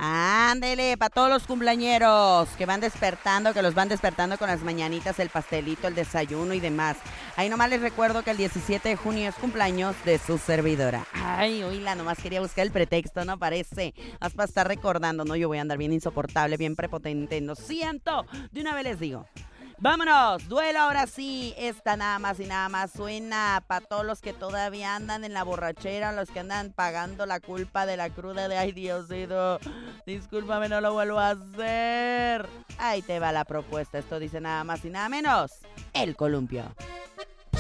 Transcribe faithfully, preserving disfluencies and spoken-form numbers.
Ándele, para todos los cumpleañeros que van despertando, que los van despertando con las mañanitas, el pastelito, el desayuno y demás. Ahí nomás les recuerdo que el diecisiete de junio es cumpleaños de su servidora. Ay, oíla, nomás quería buscar el pretexto, ¿no? Parece. Más para estar recordando, ¿no? Yo voy a andar bien insoportable, bien prepotente. Lo siento. De una vez les digo. Vámonos, duelo ahora sí. Esta nada más y nada más suena para todos los que todavía andan en la borrachera, los que andan pagando la culpa de la cruda de ay Diosito, discúlpame, no lo vuelvo a hacer. Ahí te va la propuesta, esto dice nada más y nada menos, el columpio.